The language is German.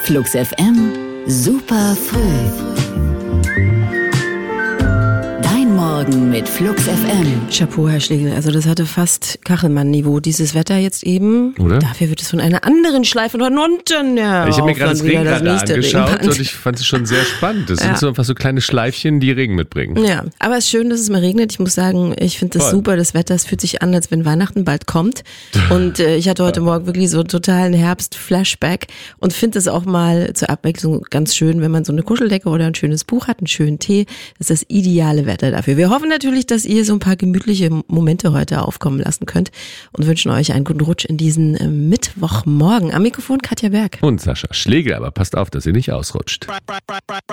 Flux FM, super früh. Dein Morgen mit Flux FM. Chapeau, Herr Schlegel. Also das hatte fast Kachelmann-Niveau, dieses Wetter jetzt eben. Oder? Dafür wird es von einer anderen Schleife von unten. Ja, ich habe mir gerade das Regenrad angeschaut Regenband. und ich fand es schon sehr spannend. Das sind so einfach so kleine Schleifchen, die Regen mitbringen. Ja, aber es ist schön, dass es mal regnet. Ich muss sagen, ich finde das super. Das Wetter, es fühlt sich an, als wenn Weihnachten bald kommt. Und ich hatte heute Morgen wirklich so einen totalen Herbst-Flashback und finde es auch mal zur Abwechslung ganz schön, wenn man so eine Kuscheldecke oder ein schönes Buch hat, einen schönen Tee. Das ist das ideale Wetter dafür. Wir hoffen natürlich, dass ihr so ein paar gemütliche Momente heute aufkommen lassen könnt und wünschen euch einen guten Rutsch in diesen Mittwochmorgen. Am Mikrofon Katja Berg. Und Sascha Schlegel, aber passt auf, dass ihr nicht ausrutscht.